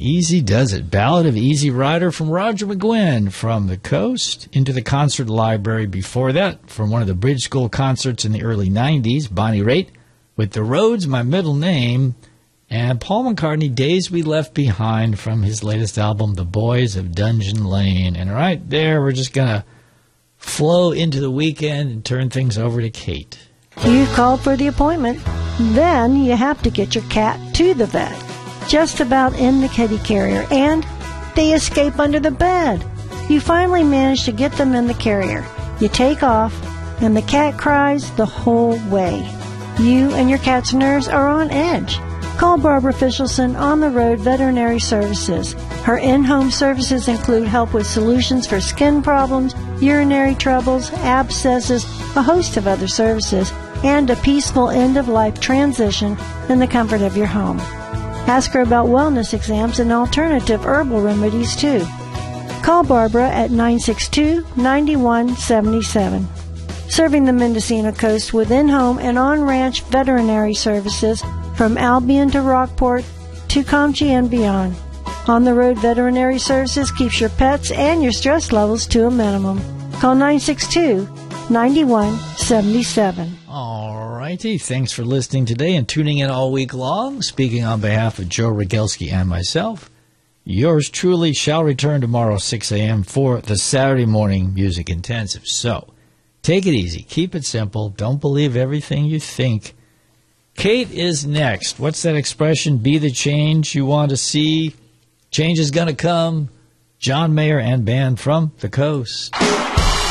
Easy Does It. Ballad of Easy Rider from Roger McGuinn. From the Coast into the Concert Library. Before that, from one of the Bridge School concerts in the early 90s, Bonnie Raitt with The Road's My Middle Name. And Paul McCartney, Days We Left Behind, from his latest album, The Boys of Dungeon Lane. And right there, we're just going to flow into the weekend and turn things over to Kate. You called for the appointment. Then you have to get your cat to the vet. Just about in the kitty carrier, and they escape under the bed. You finally manage to get them in the carrier. You take off, and the cat cries the whole way. You and your cat's nerves are on edge. Call Barbara Fischelson On the Road Veterinary Services. Her in-home services include help with solutions for skin problems, urinary troubles, abscesses, a host of other services, and a peaceful end-of-life transition in the comfort of your home. Ask her about wellness exams and alternative herbal remedies, too. Call Barbara at 962-9177. Serving the Mendocino coast with in-home and on-ranch veterinary services from Albion to Rockport to Comchie and beyond. On the Road Veterinary Services keeps your pets and your stress levels to a minimum. Call 962-9177. All righty. Thanks for listening today and tuning in all week long. Speaking on behalf of Joe Rogelski and myself, yours truly shall return tomorrow 6 a.m. for the Saturday Morning Music Intensive. So, take it easy. Keep it simple. Don't believe everything you think. Kate is next. What's that expression? Be the change you want to see. Change is going to come. John Mayer and band from the Coast.